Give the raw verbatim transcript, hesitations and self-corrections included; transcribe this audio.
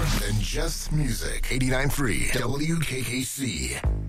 more than just music. eighty-nine point three W K K C.